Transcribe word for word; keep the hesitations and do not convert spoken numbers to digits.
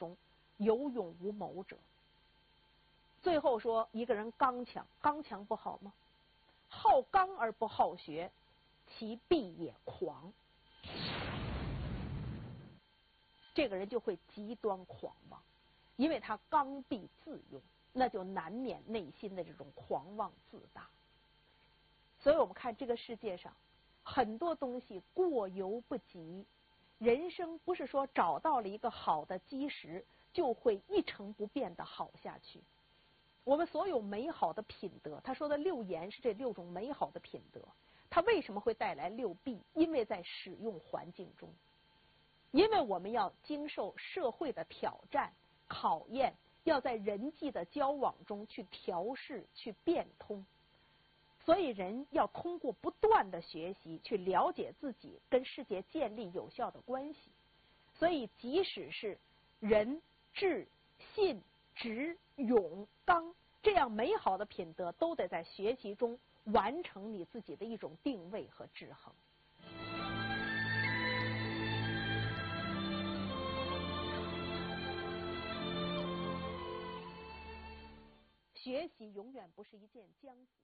中有勇无谋者。最后说一个人刚强，刚强不好吗？好刚而不好学，其必也狂。这个人就会极端狂妄，因为他刚愎自用，那就难免内心的这种狂妄自大。所以我们看这个世界上很多东西过犹不及，人生不是说找到了一个好的基石就会一成不变的好下去。我们所有美好的品德，他说的六言是这六种美好的品德，它为什么会带来六弊？因为在使用环境中，因为我们要经受社会的挑战考验，要在人际的交往中去调试去变通，所以人要通过不断的学习去了解自己，跟世界建立有效的关系。所以即使是仁智信直勇刚这样美好的品德，都得在学习中完成你自己的一种定位和制衡。学习永远不是一件将死